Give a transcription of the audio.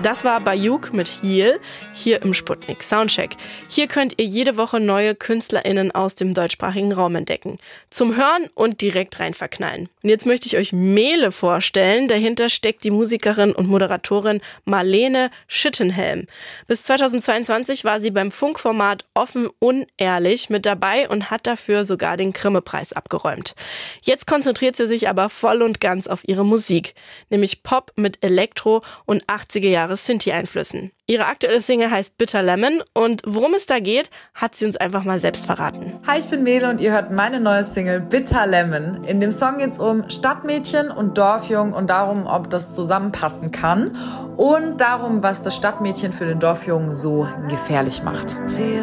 Das war Bayuk mit Heal, hier im Sputnik Soundcheck. Hier könnt ihr jede Woche neue KünstlerInnen aus dem deutschsprachigen Raum entdecken. Zum Hören und direkt rein verknallen. Und jetzt möchte ich euch Mehle vorstellen. Dahinter steckt die Musikerin und Moderatorin Marlene Schittenhelm. Bis 2022 war sie beim Funkformat Offen Unehrlich mit dabei und hat dafür sogar den Grimme-Preis abgeräumt. Jetzt konzentriert sie sich aber voll und ganz auf ihre Musik, nämlich Pop mit Elektro und 80er Jahre Synthie-Einflüssen. Ihre aktuelle Single heißt Bitter Lemon und worum es da geht, hat sie uns einfach mal selbst verraten. Hi, ich bin Mehle und ihr hört meine neue Single Bitter Lemon. In dem Song geht es um Stadtmädchen und Dorfjungen und darum, ob das zusammenpassen kann und darum, was das Stadtmädchen für den Dorfjungen so gefährlich macht. Sie